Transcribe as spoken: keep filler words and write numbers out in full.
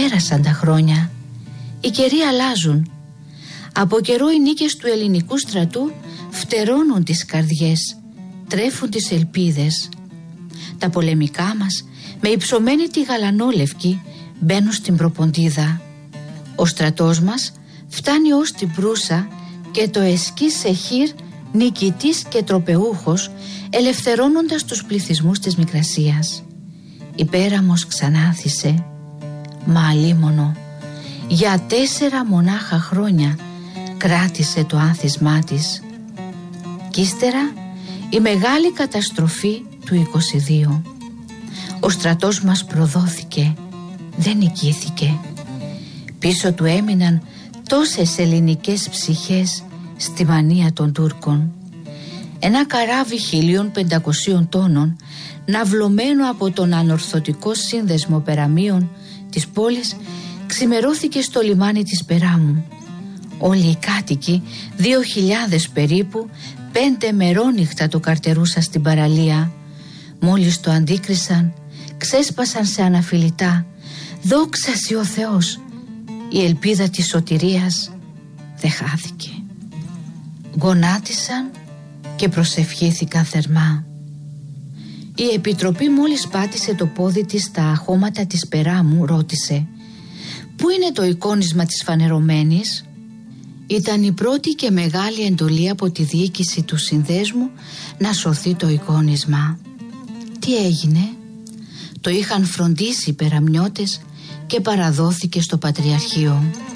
Πέρασαν τα χρόνια. Οι καιροί αλλάζουν. Από καιρό οι νίκες του ελληνικού στρατού φτερώνουν τις καρδιές, τρέφουν τις ελπίδες. Τα πολεμικά μας με υψωμένη τη γαλανόλευκη μπαίνουν στην προποντίδα. Ο στρατός μας φτάνει ως την Προύσα και το εσκί Σεχίρ νικητής και τροπεούχος, ελευθερώνοντας τους πληθυσμούς της Μικρασίας. Η Πέραμος ξανάθησε, μα αλίμονο, για τέσσερα μονάχα χρόνια κράτησε το άνθισμά της. Κι ύστερα η μεγάλη καταστροφή του είκοσι δύο. Ο στρατός μας προδόθηκε, δεν νικήθηκε. Πίσω του έμειναν τόσες ελληνικές ψυχές στη μανία των Τούρκων. Ένα καράβι χίλιων πεντακοσίων τόνων, ναυλωμένο από τον ανορθωτικό σύνδεσμο περαμίων της πόλης, ξημερώθηκε στο λιμάνι της Περάμου. Όλοι οι κάτοικοι, δύο χιλιάδες περίπου, πέντε μερόνυχτα το καρτερούσαν στην παραλία. Μόλις το αντίκρισαν, ξέσπασαν σε αναφιλητά. Δόξα σοι ο Θεός! Η ελπίδα της σωτηρίας δεν χάθηκε. Γονάτισαν και προσευχήθηκαν θερμά. Η Επιτροπή μόλις πάτησε το πόδι της στα χώματα της Περάμου ρώτησε, «Πού είναι το εικόνισμα της φανερωμένης?» Ήταν η πρώτη και μεγάλη εντολή από τη διοίκηση του συνδέσμου να σωθεί το εικόνισμα. Τι έγινε? Το είχαν φροντίσει οι Περαμιώτες και παραδόθηκε στο Πατριαρχείο.